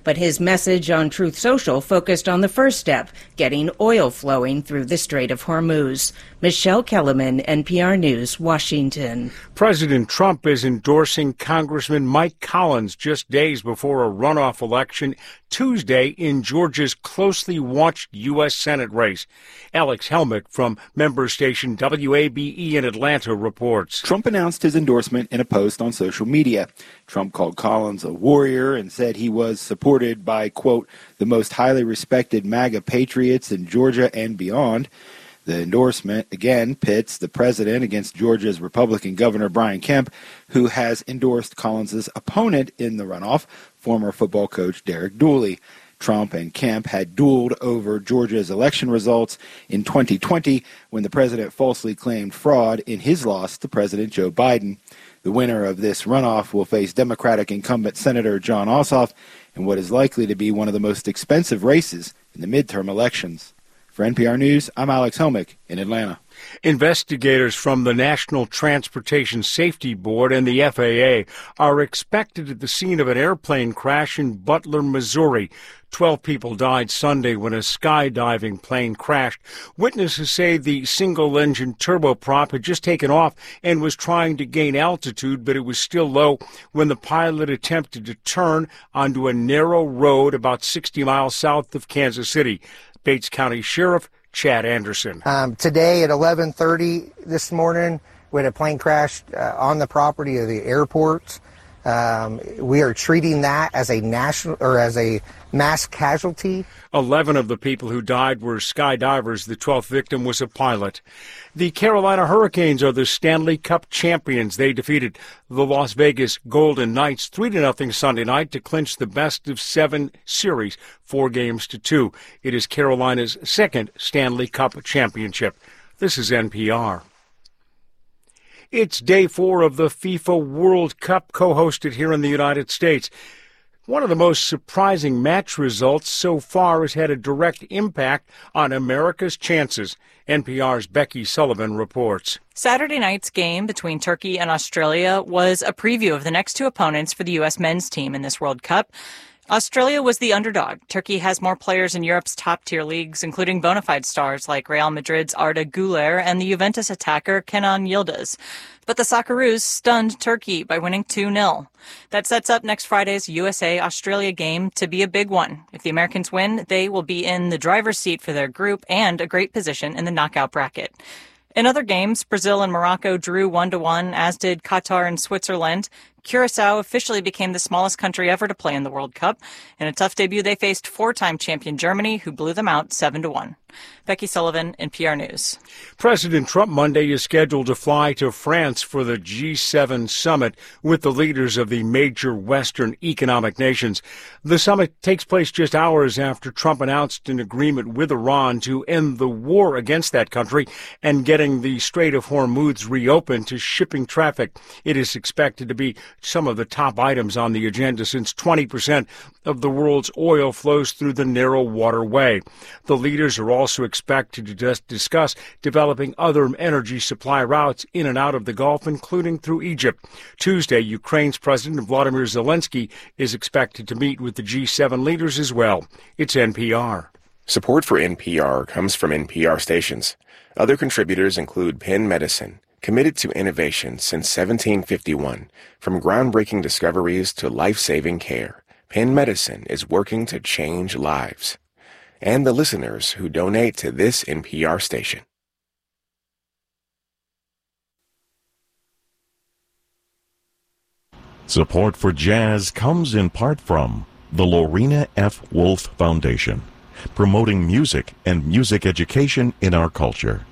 But his message on Truth Social focused on the first step, getting oil flowing through the Strait of Hormuz. Michelle Kellerman, NPR News, Washington. President Trump is endorsing Congressman Mike Collins just days before a runoff election Tuesday in Georgia's closely watched U.S. Senate race. Alex Helmick from member station WABE in Atlanta reports. Trump announced his endorsement in a post on social media. Trump called Collins a warrior and said he was supported by, quote, the most highly respected MAGA patriots in Georgia and beyond. The endorsement, again, pits the president against Georgia's Republican Governor Brian Kemp, who has endorsed Collins's opponent in the runoff, former football coach Derek Dooley. Trump and Kemp had dueled over Georgia's election results in 2020 when the president falsely claimed fraud in his loss to President Joe Biden. The winner of this runoff will face Democratic incumbent Senator Jon Ossoff in what is likely to be one of the most expensive races in the midterm elections. For NPR News, I'm Alex Helmick in Atlanta. Investigators from the National Transportation Safety Board and the FAA are expected at the scene of an airplane crash in Butler, Missouri. 12 people died Sunday when a skydiving plane crashed. Witnesses say the single-engine turboprop had just taken off and was trying to gain altitude, but it was still low when the pilot attempted to turn onto a narrow road about 60 miles south of Kansas City. Bates County Sheriff Chad Anderson. Today at 11:30 this morning, we had a plane crash on the property of the airport. We are treating that as a mass casualty. 11 of the people who died were skydivers. The 12th victim was a pilot. The Carolina Hurricanes are the Stanley Cup champions. They defeated the Las Vegas Golden Knights 3-0 Sunday night to clinch the best-of-7 series, 4-2. It is Carolina's second Stanley Cup championship. This is NPR. It's day 4 of the FIFA World Cup, co-hosted here in the United States. One of the most surprising match results so far has had a direct impact on America's chances. NPR's Becky Sullivan reports. Saturday night's game between Turkey and Australia was a preview of the next two opponents for the U.S. men's team in this World Cup. Australia was the underdog. Turkey has more players in Europe's top-tier leagues, including bona fide stars like Real Madrid's Arda Güler and the Juventus attacker Kenan Yildiz. But the Socceroos stunned Turkey by winning 2-0. That sets up next Friday's USA-Australia game to be a big one. If the Americans win, they will be in the driver's seat for their group and a great position in the knockout bracket. In other games, Brazil and Morocco drew 1-1, as did Qatar and Switzerland. Curaçao officially became the smallest country ever to play in the World Cup. In a tough debut, they faced 4-time champion Germany, who blew them out 7-1. Becky Sullivan, NPR News. President Trump Monday is scheduled to fly to France for the G7 summit with the leaders of the major Western economic nations. The summit takes place just hours after Trump announced an agreement with Iran to end the war against that country and getting the Strait of Hormuz reopened to shipping traffic. It is expected to be some of the top items on the agenda, since 20% of the world's oil flows through the narrow waterway. The leaders are also expected to discuss developing other energy supply routes in and out of the Gulf, including through Egypt. Tuesday, Ukraine's President Volodymyr Zelensky is expected to meet with the G7 leaders as well. It's NPR. Support for NPR comes from NPR stations. Other contributors include Penn Medicine, committed to innovation since 1751. From groundbreaking discoveries to life-saving care, Penn Medicine is working to change lives. And the listeners who donate to this NPR station. Support for jazz comes in part from the Lorena F. Wolf Foundation, promoting music and music education in our culture.